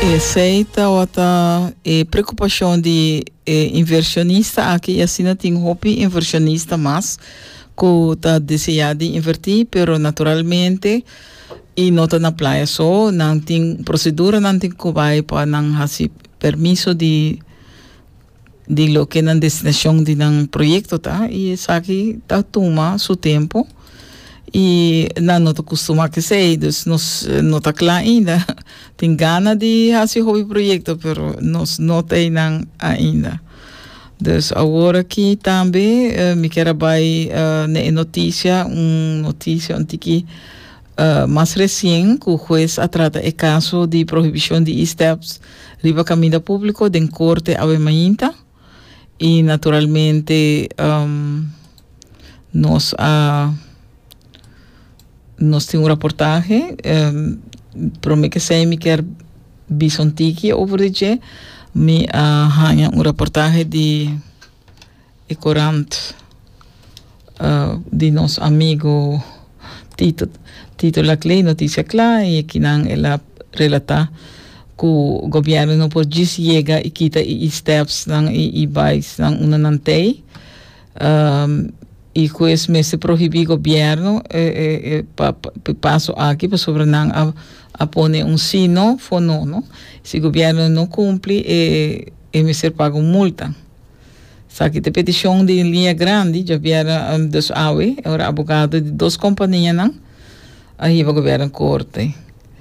Aceita outra preocupação de inversionista aqui assim tem hobby inversionista mas que tá desejado de invertir, pero naturalmente e não tá na praia só, não tem procedura, não tem que vai para não fazer permisso de lo que na destinação de um projeto tá e isso aqui tá toma seu tempo e não tá costuma que sei, dus nós não tá claro ainda tem gana de fazer hobby projeto, pero nós não tem ainda. Dus agora aqui também me quero vai na notícia que mais recente que o juiz trata o caso de proibição de steps riba caminho público de corte avemanhinta e naturalmente nós temos reportagem para mim que sei me quer bisontiki over de me hanha reportagem de Corant de nosso amigo Tito Laclay, notícia clara e que não ela relata que o governo não pode chega e quita e steps não e bikes não uma não tem e com esse mês se proíbe o governo passo aqui para sobre não a pone sino fono no se o governo não cumpre me ser pago multa sabe que petição de linha grande já vieram dos AWE agora advogado de duas companhias não aí o governo corte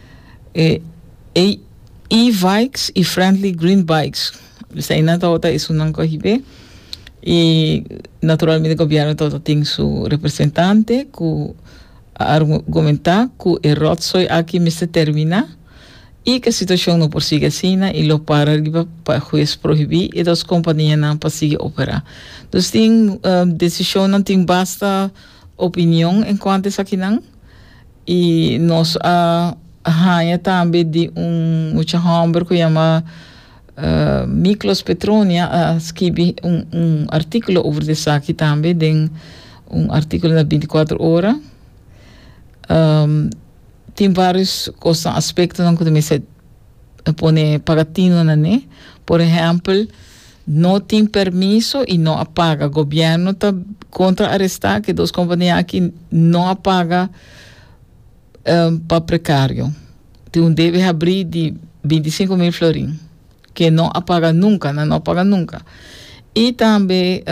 e-bikes e friendly green bikes isso aí não tá isso não corre e naturalmente o governo todo tem seu representante que argumentar que o rotso aqui me se termina e que a situação não prossegue assim e lo para o juiz proibir e as companhias não conseguem operar. Então tem decisão não tem basta opinião enquanto isso aqui não e nós há também de muita homem que chama Miklos Petronia escreve artigo over isso aqui também tem artigo na 24 horas tem vários aspectos que também se põe pagatino né por exemplo não tem permisso e não apaga o governo está contra arrestar que duas companhias aqui não apaga para precário tem deve abrir de 25.000 florins que não apaga nunca e também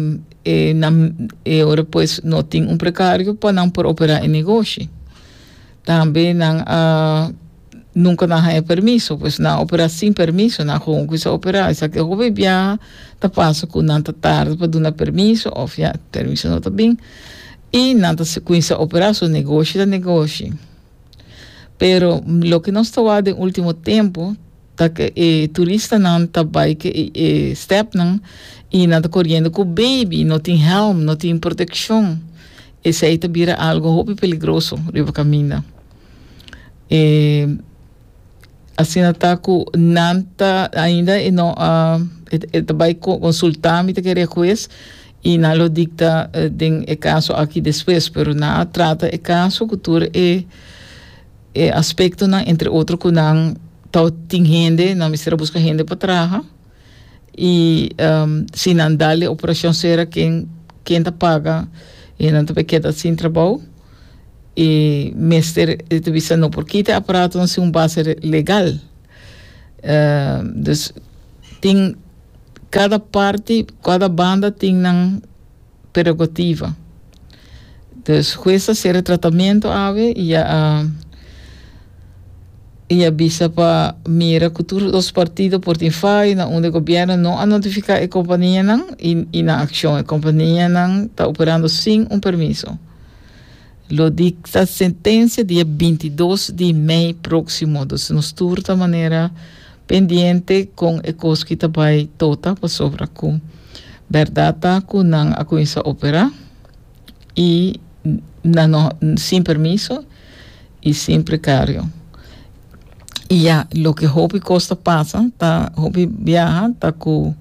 agora depois não tem precário para não por operar em negócio também nunca não há permisso pois não operar sem permisso não como que se operar isso que o bebê tá passa com não tarde para dar permisso ou já permisso não tá bem e não tá sequência operar seu negócio pero lo que nós está no último tempo tá que turista não tá bike step não e não tá correndo com baby não tem helm não tem proteção esse aí tá vira algo muito perigoso riba caminho assim tá com nanta ainda e não vai consultar me te querer juiz e não lo dicta den caso aqui depois pero não trata o caso que tu aspecto não entre outro que não tem gente não me será buscar gente para trabalhar e se não dá-lhe operação será quem tá paga e não te queda sem trabalho e mestre te visa não porque te aparato não se base legal dus tem cada banda tem uma prerrogativa dus jueza ser tratamento ave e avisa para mira que os partidos por faz na onde o governo não a notificar a companhia não e na ação a companhia não está operando sem permisso. Lo dicta a sentença dia 22 de maio próximo, então nos turta de maneira pendente com a coisa que vai toda para sobre com verdade que não a coisa operar e não sem permisso e sem precário. E já, lo que hobby costa passa, tá hobby viaja, tá com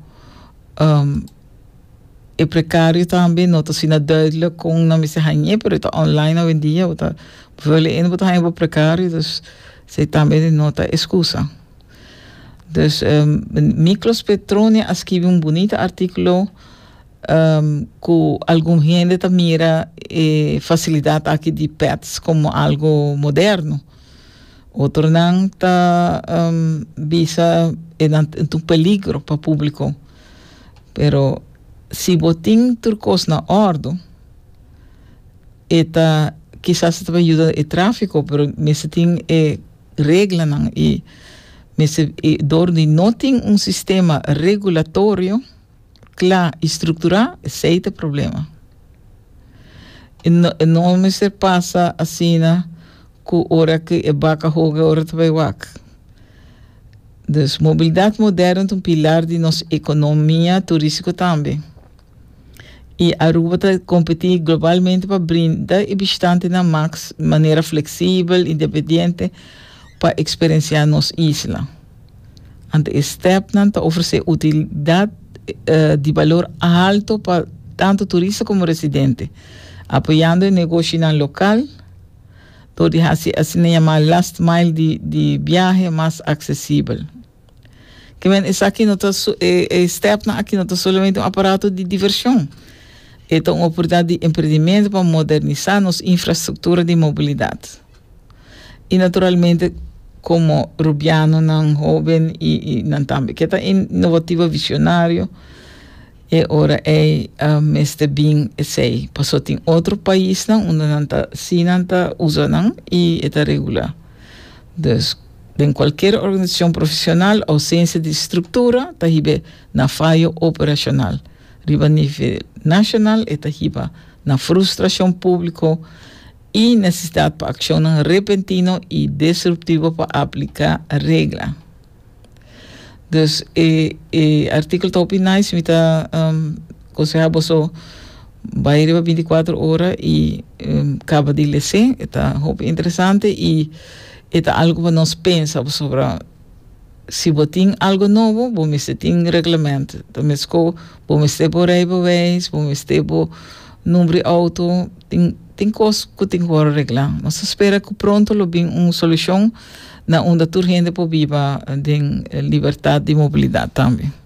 e precário também, não está sendo duidelijk com não me se hanhe, pero está online hoje em dia, você vê ele não está hanhe precário, então você também não está excusa. Dus Miklos Petronia escreve bonito artículo com algum gente que mira facilidade aqui de pets como algo moderno. Outro não está visa um peligro para o público. Pero se botin turcos na ordem, eta quizás te ajuda o tráfico, pero me se tem regla não e me se dor de não tem sistema regulatório claro estruturado, esse é o problema. E não me se passa assim com hora que é baca hoga hora também wak. Dus mobilidade moderna é um pilar de nossa economia turística também. E Aruba está competir globalmente para brindar e bastante na maneira flexível, independente para experienciar nossa isla. Ante step para oferecer utilidade de valor alto para tanto turista como residente, apoiando o negócio local, todo assim chamar last mile de viagem mais acessível. Que bem, isso aqui não está step aqui não está somente aparato de diversão, é uma oportunidade de empreendimento para modernizar nossa infraestrutura de mobilidade. E naturalmente como Rubiano não jovem e não também que está inovativo visionário e ora é este bem sei passou tem outro país não onde não está se não está usa não e está regular. Dus em qualquer organização profissional ausência de estrutura está hibe na falha operacional riba nível nacional está hiba na frustração pública e necessidade para ação repentino e disruptivo para aplicar a regra. Dus artikel top nice me está aconselhado só vai 24 horas e acaba de ler está muito interessante e está algo para nós pensar sobre se botin algo novo vamos ter regulamento também vamos ter por rijbewijs vamos ter por número de auto tem coisas que tem que arreglar. Nós espera que pronto lo bem uma solução na onde a gente pode viver em liberdade de mobilidade também.